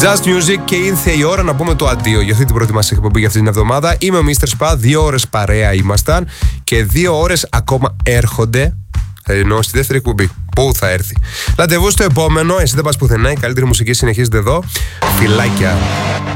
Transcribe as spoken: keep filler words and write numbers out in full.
Just Music και ήρθε η ώρα να πούμε το αντίο για αυτή την πρώτη μας εκπομπή για αυτή την εβδομάδα. Είμαι ο μίστερ Spa, δύο ώρες παρέα ήμασταν και δύο ώρες ακόμα έρχονται. Ενώ στη δεύτερη εκπομπή. Πού θα έρθει. Ραντεβού στο επόμενο. Εσύ δεν πας πουθενά. Η καλύτερη μουσική συνεχίζεται εδώ. Φιλάκια.